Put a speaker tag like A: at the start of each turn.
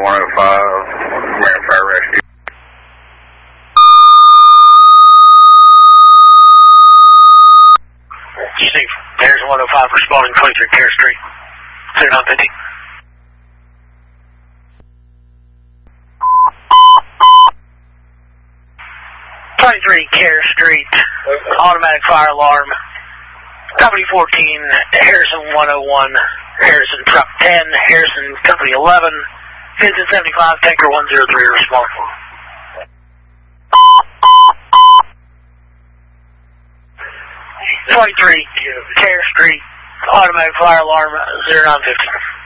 A: American Fire Rescue.
B: Steve, there's 105 responding 23 Care Street. 0950. 23 Care Street, automatic fire alarm. Company 14, Harrison 101, Harrison truck 10, Harrison company 11, 1575, tanker 103 respond. 23 Care Street, automatic fire alarm 0950.